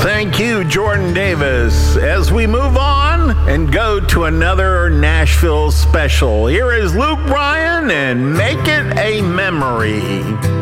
Thank you, Jordan Davis. As we move on and go to another Nashville special, here is Luke Bryan and Make It a Memory.